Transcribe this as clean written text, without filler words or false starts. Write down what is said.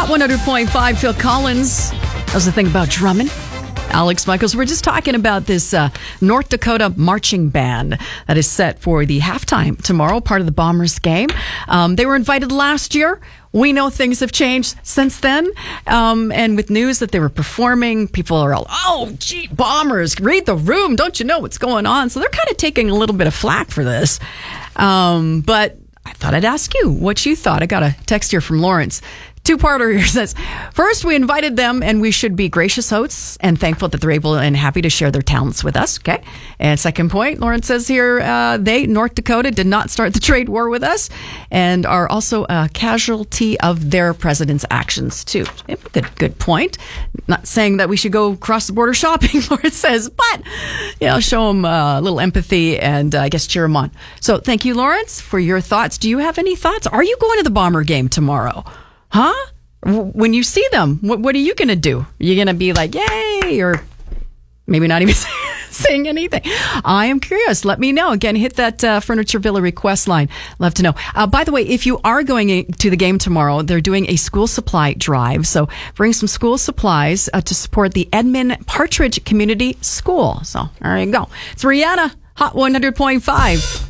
Hot 100.5, Phil Collins. That was the thing about drumming. Alex Michaels, we're just talking about this North Dakota marching band that is set for the halftime tomorrow, part of the Bombers game. They were invited last year. We know things have changed since then. And with news that they were performing, people are all, oh, gee, Bombers, read the room. Don't you know what's going on? So they're kind of taking a little bit of flack for this. But I thought I'd ask you what you thought. I got a text here from Lawrence. Two-parter here says, first, we invited them, and we should be gracious hosts and thankful that they're able and happy to share their talents with us. Okay. And second point, Lawrence says here, North Dakota, did not start the trade war with us and are also a casualty of their president's actions, too. Good point. Not saying that we should go across the border shopping, Lawrence says, but, show them a little empathy and I guess cheer them on. So thank you, Lawrence, for your thoughts. Do you have any thoughts? Are you going to the Bomber game tomorrow? Huh? When you see them, what are you going to do? Are you going to be like, yay, or maybe not even saying anything? I am curious. Let me know. Again, hit that Furniture Villa request line. Love to know. By the way, if you are going to the game tomorrow, they're doing a school supply drive. So bring some school supplies to support the Edmund Partridge Community School. So there you go. It's Rihanna, Hot 100.5.